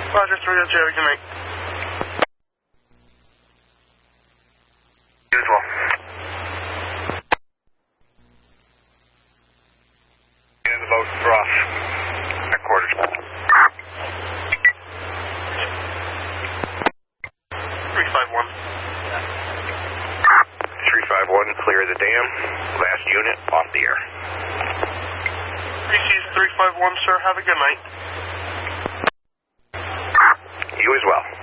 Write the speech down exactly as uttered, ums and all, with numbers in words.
Roger, three oh zero, good night. You as well. In the boat for off. At quarters. three five one. three five one, clear the dam. Last unit off the air. three C's three five one, sir. Have a good night. You as well.